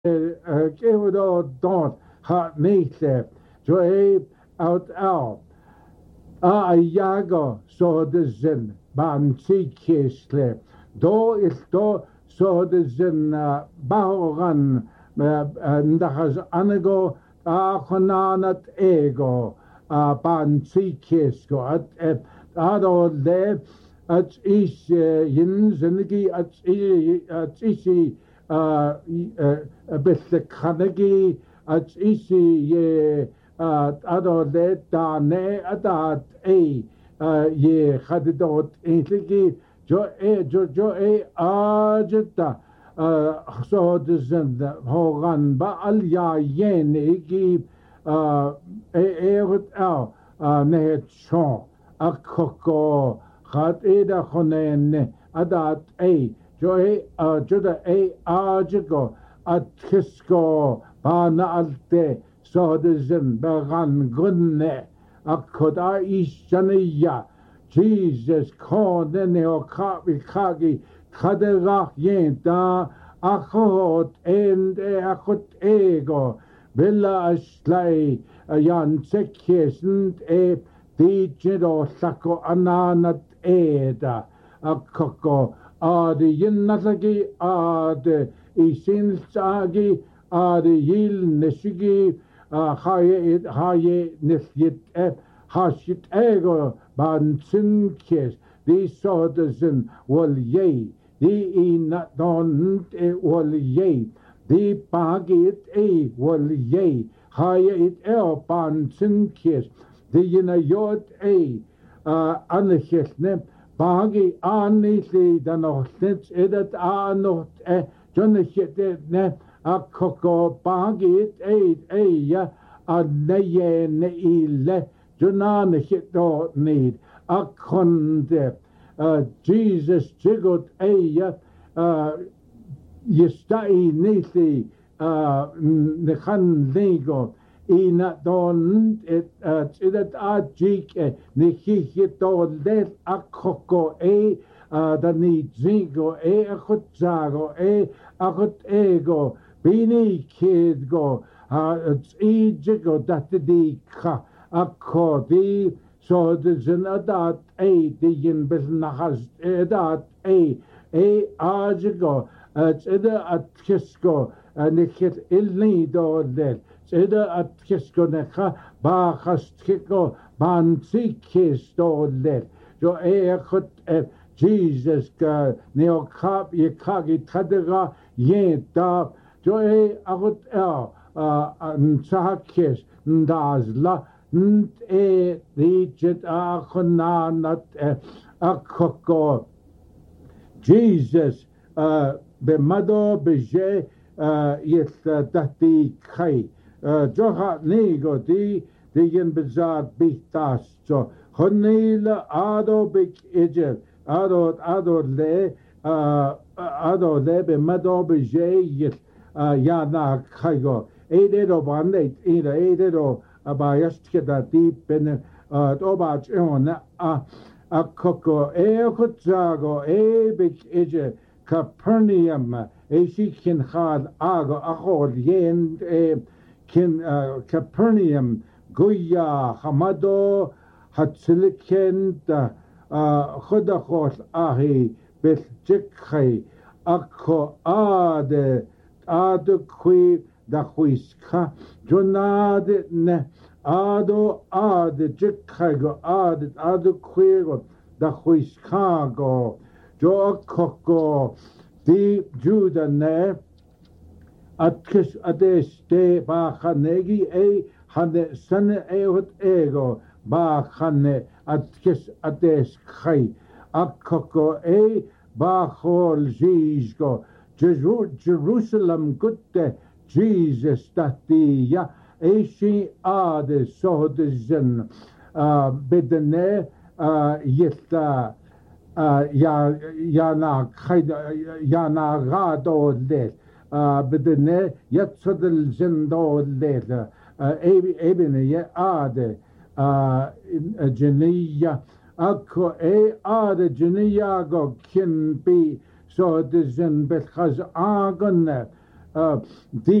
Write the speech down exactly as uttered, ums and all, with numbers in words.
Gehodo don't hat neithe. Jo e out out. A jago so de zin ban tikesle. Do is do so de zin bahoran ndachas anago a chonanat ego a ban tikesko at ado le at is yin zinigi at at isi a bit the kanagi at isi ye ado le da ne adat e ye khadidot intligi jo e jo jo e ajta so dizend hogan ba al ya yen igi e e al ne chon akoko khat eda khonen adat e jo e jo da e ajigo at kisko ba na alte so dizend bagan gunne akoda ishaniya Jesus kone o kapi kagi kaderach yenta achot and achot ego billa aslai yan sekesent e digido sako ananat eda akoko adi yinnasagi adi isinsagi adi yil neshigi haye haye nefyet e hashit ego ban sinkes di sodazen wal ye di in don e wal ye di bagit e wal ye haye it el ban sinkes di yina yot e anechesne bagi anisi dan och sits edat anot e jonechet ne akoko bagit e e ya aneye ne ile Junana hit do need a conde Jesus jigot a yestai nisi nechan nego ina don it it a jik ne hit do let a koko e da ni zingo e a khutzago e a khut ego bini kid go it's e jigo that the ka Akodi so the zinadat a the yin bisnahas edat a a ajigo at ida at kisko and the kit ilni do del ida at kisko necha ba khastiko ban sikis do del jo e khut Jesus ka neo kap ye kagi tadega ye da jo e agut el an sahakis ndazla Nt e digit a chonanat akoko Jesus bemado beje yet dati kai joha nego di digin bizar bitas so honila ado big eje ado ado le ado le bemado beje yet yana kaigo edo bande ida edo abayast keda deep ben obach on a a koko e khutzago e big eje Capernaum e shikin khad ago achol yen e kin Capernaum goya hamado hatsiliken da khudakhosh ahi beth jikhay akko ade ade kui da huiska jonade ne ado ade jikhago ade ade kuigo da huiskago jo koko di juda ne atkis ades de ba khanegi e hane sane e hot ego ba khane atkis ades khai akoko e ba khol jizgo Jerusalem gutte Jesus tatia eishi ade sohdezen bedene yetta ya yana khayda yana gado le bedene yatsodel zendo le ebi ebene ye ade jeniya akko e ade jeniya go kin bi sohdezen betkhaz agon uh,